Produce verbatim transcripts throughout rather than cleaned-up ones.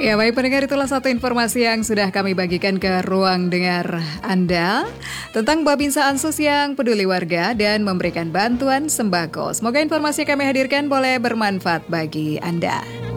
Ya baik pendengar, itulah satu informasi yang sudah kami bagikan ke ruang dengar Anda tentang Babinsa Ansus yang peduli warga dan memberikan bantuan sembako. Semoga informasi yang kami hadirkan boleh bermanfaat bagi Anda.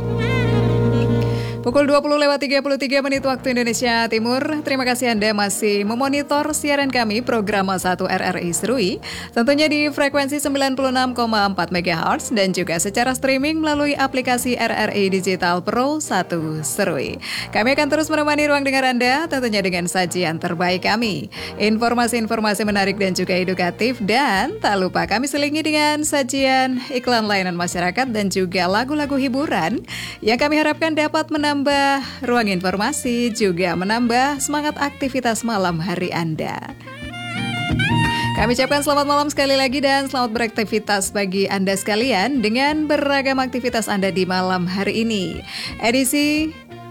Pukul dua puluh lewat tiga puluh tiga menit waktu Indonesia Timur. Terima kasih Anda masih memonitor siaran kami program satu R R I Serui. Tentunya di frekuensi sembilan puluh enam koma empat megahertz dan juga secara streaming melalui aplikasi R R I Digital Pro satu Serui. Kami akan terus menemani ruang dengar Anda tentunya dengan sajian terbaik kami. Informasi-informasi menarik dan juga edukatif, dan tak lupa kami selingi dengan sajian iklan layanan masyarakat dan juga lagu-lagu hiburan yang kami harapkan dapat menambah menambah ruang informasi, juga menambah semangat aktivitas malam hari Anda. Kami ucapkan selamat malam sekali lagi dan selamat beraktivitas bagi Anda sekalian dengan beragam aktivitas Anda di malam hari ini. Edisi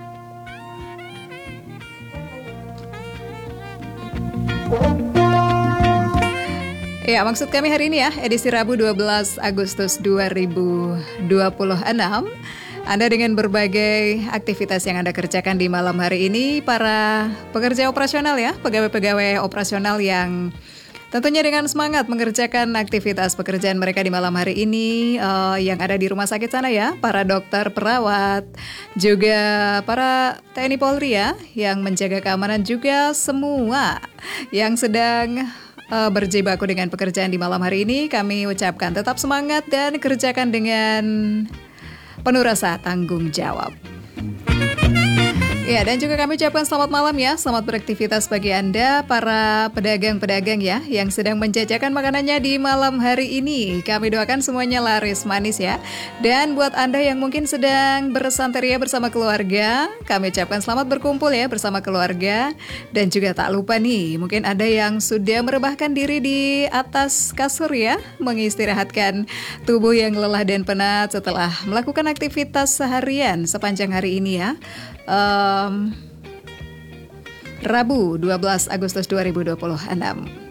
Ya, maksud kami hari ini ya, edisi Rabu dua belas Agustus dua ribu dua puluh enam. Anda dengan berbagai aktivitas yang Anda kerjakan di malam hari ini, para pekerja operasional ya, pegawai-pegawai operasional yang tentunya dengan semangat mengerjakan aktivitas pekerjaan mereka di malam hari ini, uh, yang ada di rumah sakit sana ya, para dokter, perawat, juga para T N I Polri ya, yang menjaga keamanan, juga semua yang sedang uh, berjibaku dengan pekerjaan di malam hari ini. Kami ucapkan tetap semangat dan kerjakan dengan penuh rasa tanggung jawab. Ya, dan juga kami ucapkan selamat malam ya, selamat beraktivitas bagi Anda para pedagang-pedagang ya yang sedang menjajakan makanannya di malam hari ini. Kami doakan semuanya laris manis ya. Dan buat Anda yang mungkin sedang bersanteria bersama keluarga, kami ucapkan selamat berkumpul ya bersama keluarga. Dan juga tak lupa nih, mungkin ada yang sudah merebahkan diri di atas kasur ya, mengistirahatkan tubuh yang lelah dan penat setelah melakukan aktivitas seharian sepanjang hari ini ya. Um, Rabu dua belas Agustus dua ribu dua puluh enam.